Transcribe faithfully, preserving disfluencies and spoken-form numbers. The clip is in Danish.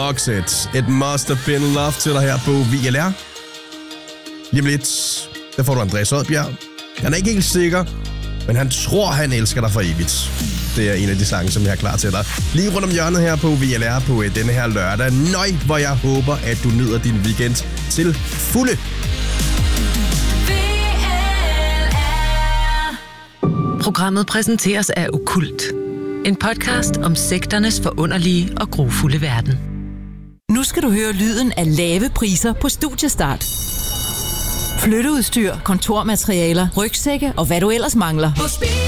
Roxette. It must have been love til dig her på V L R. Lige om lidt, der får du Andreas Odbjerg. Han er ikke helt sikker, men han tror, han elsker dig for evigt. Det er en af de sange, som jeg er klar til dig. Lige rundt om hjørnet her på V L R på denne her lørdag. Nøj, hvor jeg håber, at du nyder din weekend til fulde. Programmet præsenteres af Okkult. En podcast om sekternes forunderlige og grufulde verden. Nu skal du høre lyden af lave priser på Studiestart. Flytteudstyr, kontormaterialer, rygsække og hvad du ellers mangler.